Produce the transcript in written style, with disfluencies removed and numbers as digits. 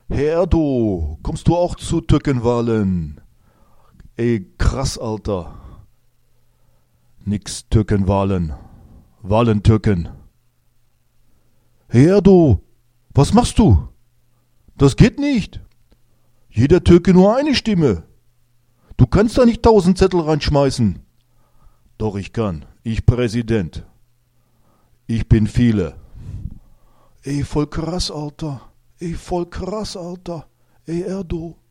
Herdo, kommst du auch zu Türkenwahlen? Ey, krass, Alter. Nix Türkenwahlen. Wahlen Türken. Herdo, was machst du? Das geht nicht. Jeder Türke nur eine Stimme. Du kannst da nicht 1000 Zettel reinschmeißen. Doch, ich kann. Ich Präsident. Ich bin viele. Ey, voll krass, Alter. Ey, voll krass, Alter. Ey, Erdo.